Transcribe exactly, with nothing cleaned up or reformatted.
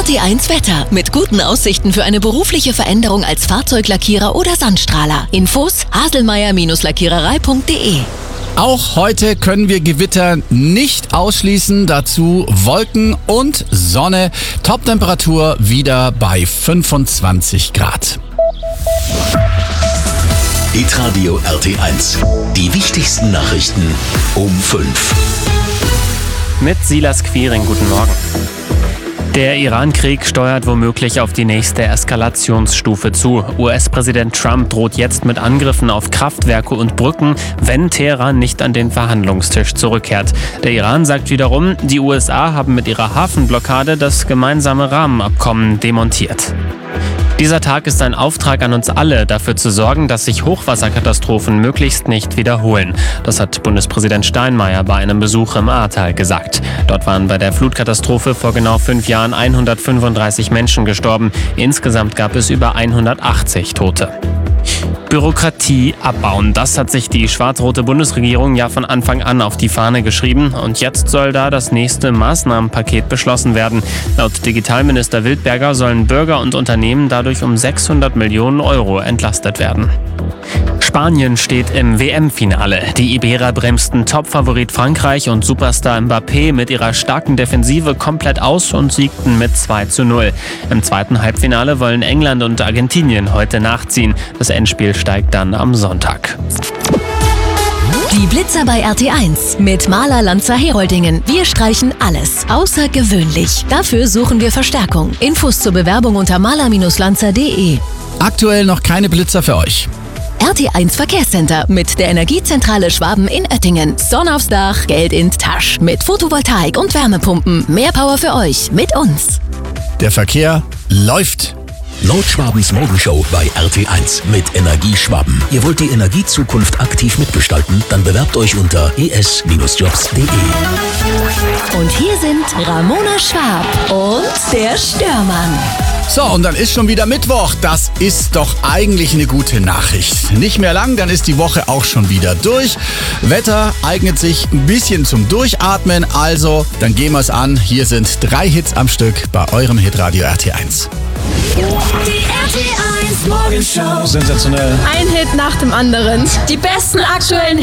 T eins Wetter mit guten Aussichten für eine berufliche Veränderung als Fahrzeuglackierer oder Sandstrahler. Infos haselmeier-lackiererei punkt de. Auch heute können wir Gewitter nicht ausschließen. Dazu Wolken und Sonne. Toptemperatur wieder bei fünfundzwanzig Grad. Hitradio R T eins. Die wichtigsten Nachrichten um fünf. Mit Silas Quiring, guten Morgen. Der Iran-Krieg steuert womöglich auf die nächste Eskalationsstufe zu. U S-Präsident Trump droht jetzt mit Angriffen auf Kraftwerke und Brücken, wenn Teheran nicht an den Verhandlungstisch zurückkehrt. Der Iran sagt wiederum, die U S A haben mit ihrer Hafenblockade das gemeinsame Rahmenabkommen demontiert. Dieser Tag ist ein Auftrag an uns alle, dafür zu sorgen, dass sich Hochwasserkatastrophen möglichst nicht wiederholen. Das hat Bundespräsident Steinmeier bei einem Besuch im Ahrtal gesagt. Dort waren bei der Flutkatastrophe vor genau fünf Jahren hundertfünfunddreißig Menschen gestorben. Insgesamt gab es über hundertachtzig Tote. Bürokratie abbauen. Das hat sich die schwarz-rote Bundesregierung ja von Anfang an auf die Fahne geschrieben. Und jetzt soll da das nächste Maßnahmenpaket beschlossen werden. Laut Digitalminister Wildberger sollen Bürger und Unternehmen dadurch um sechshundert Millionen Euro entlastet werden. Spanien steht im W M-Finale. Die Iberer bremsten Topfavorit Frankreich und Superstar Mbappé mit ihrer starken Defensive komplett aus und siegten mit zwei zu null. Im zweiten Halbfinale wollen England und Argentinien heute nachziehen. Das Endspiel steigt dann am Sonntag. Die Blitzer bei R T eins mit Maler Lanzer Heroldingen. Wir streichen alles außergewöhnlich. Dafür suchen wir Verstärkung. Infos zur Bewerbung unter maler-lanzer punkt de. Aktuell noch keine Blitzer für euch. R T eins Verkehrscenter mit der Energiezentrale Schwaben in Oettingen. Sonne aufs Dach, Geld in Tasch. Mit Photovoltaik und Wärmepumpen. Mehr Power für euch mit uns. Der Verkehr läuft. Nordschwabens Morgenshow bei R T eins mit Energie Schwaben. Ihr wollt die Energiezukunft aktiv mitgestalten? Dann bewerbt euch unter e s jobs punkt de. Und hier sind Ramona Schwab und der Störmann. So, und dann ist schon wieder Mittwoch. Das ist doch eigentlich eine gute Nachricht. Nicht mehr lang, dann ist die Woche auch schon wieder durch. Wetter eignet sich ein bisschen zum Durchatmen. Also, dann gehen wir es an. Hier sind drei Hits am Stück bei eurem Hitradio R T eins. Die R T eins Morgenshow. Sensationell. Ein Hit nach dem anderen. Die besten aktuellen